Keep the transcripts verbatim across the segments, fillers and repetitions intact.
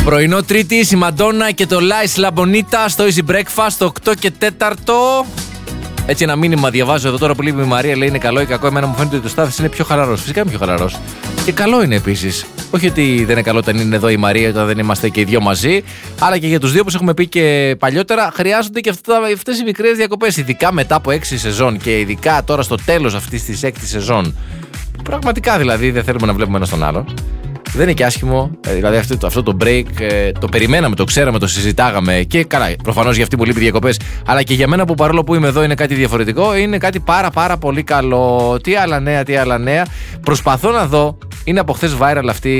Πρωινό Τρίτη, η Μαντόνα και το Λάις Λαμπονίτα στο Easy Breakfast, οκτώ και τέταρτο. Έτσι, ένα μήνυμα διαβάζω εδώ τώρα που λείπει η Μαρία, λέει είναι καλό ή κακό. Εμένα μου φαίνεται ότι ο Στάθης είναι πιο χαλαρός. Φυσικά είναι πιο χαλαρός. Και καλό είναι επίσης. Όχι ότι δεν είναι καλό όταν είναι εδώ η Μαρία, όταν δεν είμαστε και οι δυο μαζί. Αλλά και για τους δύο, όπως έχουμε πει και παλιότερα, χρειάζονται και αυτές οι μικρές διακοπές. Ειδικά μετά από έξι σεζόν και ειδικά τώρα στο τέλος αυτής της έκτης σεζόν. Πραγματικά δηλαδή δεν θέλουμε να βλέπουμε ένα τον άλλον. Δεν είναι και άσχημο, δηλαδή αυτό το, αυτό το break το περιμέναμε, το ξέραμε, το συζητάγαμε και καλά, προφανώς για αυτή που λείπει διακοπές, αλλά και για μένα που παρόλο που είμαι εδώ είναι κάτι διαφορετικό, είναι κάτι πάρα πάρα πολύ καλό. Τι άλλα νέα, τι άλλα νέα. Προσπαθώ να δω, είναι από χθες viral αυτή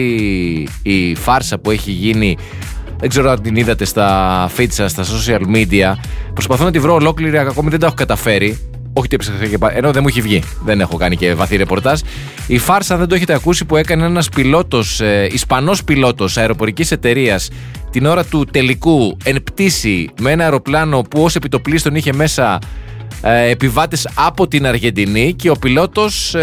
η φάρσα που έχει γίνει, δεν ξέρω αν την είδατε στα feed σας, στα social media. Προσπαθώ να τη βρω ολόκληρη, ακόμη δεν τα έχω καταφέρει. Όχι ότι έψαξα και πάλι, ενώ δεν μου έχει βγει. Δεν έχω κάνει και βαθύ ρεπορτάζ. Η φάρσα, δεν το έχετε ακούσει, που έκανε ένας πιλότος, ε, Ισπανός πιλότος αεροπορικής εταιρείας την ώρα του τελικού εν πτήση με ένα αεροπλάνο που ως επιτοπλίστων είχε μέσα ε, επιβάτες από την Αργεντινή και ο πιλότος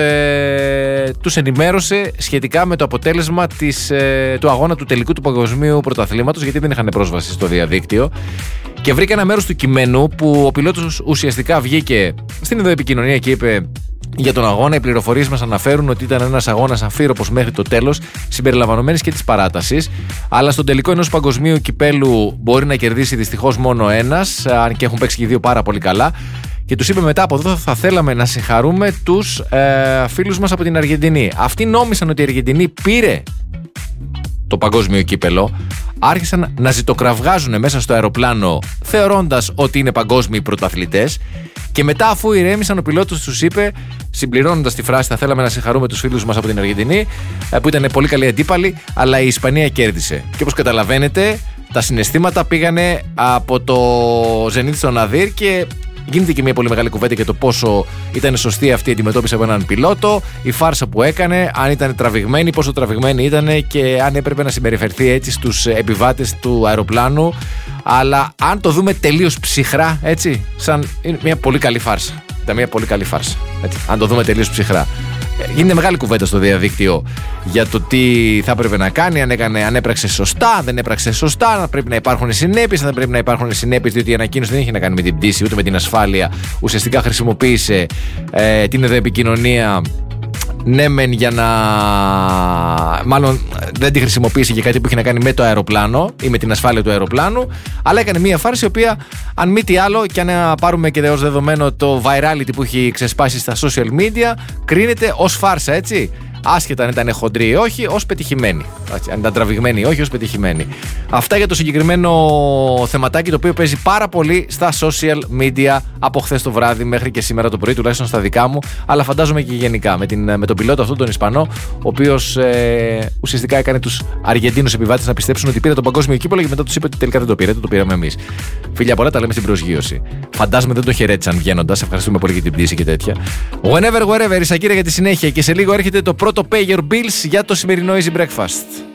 ε, τους ενημέρωσε σχετικά με το αποτέλεσμα της, ε, του αγώνα του τελικού του Παγκοσμίου Πρωταθλήματος, γιατί δεν είχαν πρόσβαση στο διαδίκτυο. Και βρήκα ένα μέρος του κειμένου που ο πιλότος ουσιαστικά βγήκε στην επικοινωνία και είπε για τον αγώνα. Οι πληροφορίες μας αναφέρουν ότι ήταν ένας αγώνας αμφίροπος μέχρι το τέλος, συμπεριλαμβανομένης και της παράτασης. Αλλά στον τελικό ενός παγκοσμίου κυπέλου μπορεί να κερδίσει δυστυχώς μόνο ένας, αν και έχουν παίξει και οι δύο πάρα πολύ καλά. Και τους είπε μετά από εδώ θα θέλαμε να συγχαρούμε τους ε, φίλους μας από την Αργεντινή. Αυτοί νόμισαν ότι η Αργεντινή πήρε το παγκόσμιο κύπελο, άρχισαν να ζητοκραυγάζουν μέσα στο αεροπλάνο θεωρώντας ότι είναι παγκόσμιοι πρωταθλητές και μετά, αφού ηρέμησαν, ο πιλότος τους είπε, συμπληρώνοντας τη φράση θα θέλαμε να συγχαρούμε τους φίλους μας από την Αργεντινή που ήταν πολύ καλή αντίπαλοι, αλλά η Ισπανία κέρδισε. Και όπως καταλαβαίνετε, τα συναισθήματα πήγανε από το ζενήθ στον Ναδύρ και γίνεται και μια πολύ μεγάλη κουβέντα για το πόσο ήταν σωστή αυτή η αντιμετώπιση από έναν πιλότο, η φάρσα που έκανε, αν ήταν τραβηγμένη, πόσο τραβηγμένη ήταν και αν έπρεπε να συμπεριφερθεί έτσι στους επιβάτες του αεροπλάνου. Αλλά αν το δούμε τελείως ψυχρά, έτσι, σαν είναι μια πολύ καλή φάρσα. Ήταν μια πολύ καλή φάρσα. Έτσι, αν το δούμε τελείως ψυχρά. Γίνεται μεγάλη κουβέντα στο διαδίκτυο για το τι θα έπρεπε να κάνει, αν, έκανε, αν έπραξε σωστά, δεν έπραξε σωστά, αν πρέπει να υπάρχουν συνέπειες, αν δεν πρέπει να υπάρχουν συνέπειες, διότι η ανακοίνωση δεν είχε να κάνει με την πτήση ούτε με την ασφάλεια. Ουσιαστικά χρησιμοποίησε ε, την επικοινωνία. Ναι, μεν για να. Μάλλον δεν τη χρησιμοποίησε για κάτι που είχε να κάνει με το αεροπλάνο ή με την ασφάλεια του αεροπλάνου, αλλά έκανε μια φάρση η οποία, αν μη τι άλλο, και αν πάρουμε και ως δεδομένο το virality που έχει ξεσπάσει στα social media, κρίνεται ως φάρσα, έτσι. Άσχετα αν ήταν χοντρή ή όχι, ως πετυχημένη. Αν ήταν τραβηγμένη ή όχι, ως πετυχημένη. Αυτά για το συγκεκριμένο θεματάκι, το οποίο παίζει πάρα πολύ στα social media από χθες το βράδυ μέχρι και σήμερα το πρωί, τουλάχιστον στα δικά μου, αλλά φαντάζομαι και γενικά με, την, με τον πιλότο αυτόν τον Ισπανό, ο οποίος ε, ουσιαστικά έκανε τους Αργεντίνους επιβάτες να πιστέψουν ότι πήρε το παγκόσμιο κύπελλο και μετά τους είπε ότι τελικά δεν το πήρε, το πήραμε εμείς. Φιλιά πολλά, τα λέμε στην προσγείωση. Φαντάζομαι δεν τον χαιρέτησαν βγαίνοντας. Ευχαριστούμε πολύ για την πτήση και τέτοια. Whenever, wherever, η Σακύρα για τη συνέχεια και σε λίγο έρχεται το πρώτο Pay Your Bills για το σημερινό Easy Breakfast.